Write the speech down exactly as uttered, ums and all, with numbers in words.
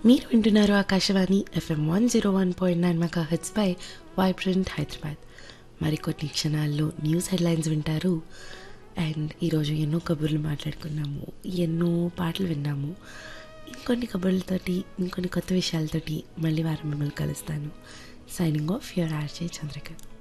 మీరు వింటున్నారు Akashvani FM one zero one point nine mega heads పై vibrant Hyderabad. మరికొన్ని క్షణాల్లో న్యూస్ హెడ్లైన్స్ వింటారు. అండ్ ఈరోజు ఎన్నో కబుర్లు మాట్లాడుకున్నాము, ఎన్నో పాటలు విన్నాము. ఇంకొన్ని కబుర్లతోటి, ఇంకొన్ని కొత్త విషయాలతోటి మళ్ళీ వారం మిమ్మల్ని కలుస్తాను. Signing off your RJ Chandrakar.